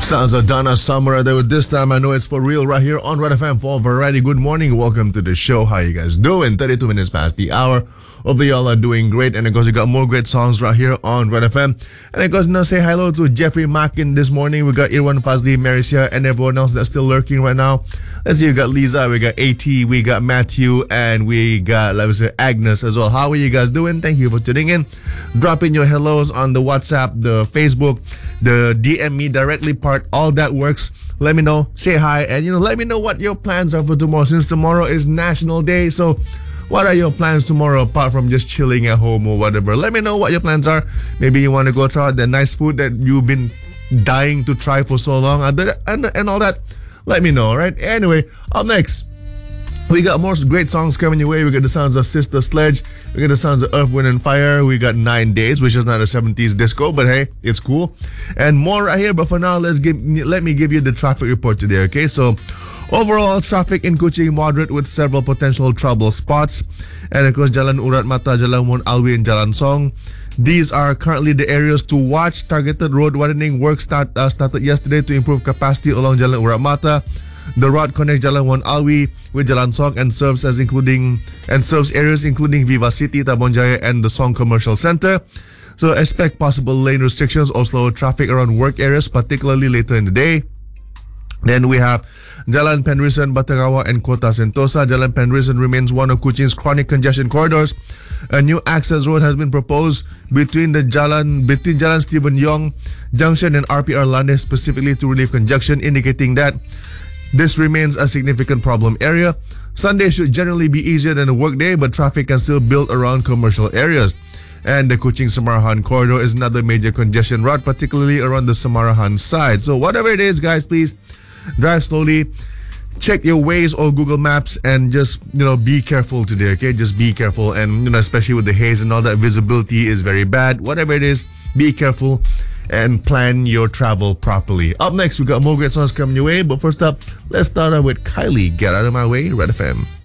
Sounds of Donna Summer there with This Time I Know It's For Real right here on Red FM for Variety. Good morning. Welcome to the show. How you guys doing? 32 minutes past the hour. Hopefully y'all are doing great. And of course, you got more great songs right here on Red FM. And of course, say hello to Jeffrey Mackin this morning. We got Irwan Fazli, Maricia, and everyone else that's still lurking right now. Let's see, we got Lisa, we got AT, we got Matthew, and we got, like we said, Agnes as well. How are you guys doing? Thank you for tuning in. Drop in your hellos on the WhatsApp, the Facebook, the DM me directly part. All that works. Let me know. Say hi. And, let me know what your plans are for tomorrow, since tomorrow is National Day. So, what are your plans tomorrow apart from just chilling at home or whatever? Let me know what your plans are. Maybe you want to go try the nice food that you've been dying to try for so long and all that. Let me know, all right? Anyway, up next, we got more great songs coming your way. We got the sounds of Sister Sledge. We got the sounds of Earth, Wind and Fire. We got 9 Days, which is not a 70s disco, but hey, it's cool. And more right here. But for now, let me give you the traffic report today, okay? So, overall traffic in Kuching moderate with several potential trouble spots. And of course, Jalan Urat Mata, Jalan Mon Alwi, and Jalan Song. These are currently the areas to watch. Targeted road widening work started yesterday to improve capacity along Jalan Urat Mata. The road connects Jalan Mon Alwi with Jalan Song and serves areas including Viva City, Tabon Jaya, and the Song Commercial Center. So expect possible lane restrictions or slower traffic around work areas, particularly later in the day. Then we have Jalan Penrissen, Batarawa, and Kota Sentosa. Jalan Penrissen remains one of Kuching's chronic congestion corridors. A new access road has been proposed between Jalan Stephen Yong Junction and RPR Lande, specifically to relieve congestion, indicating that this remains a significant problem area. Sunday should generally be easier than a workday, but traffic can still build around commercial areas. And the Kuching-Samarahan corridor is another major congestion route, particularly around the Samarahan side. So whatever it is, guys, please drive slowly. Check your Waze or Google Maps and just, be careful today, okay? Just be careful. And, especially with the haze and all that, visibility is very bad. Whatever it is, be careful and plan your travel properly. Up next, we got more great songs coming your way. But first up, let's start out with Kylie, Get Out of My Way, Red FM.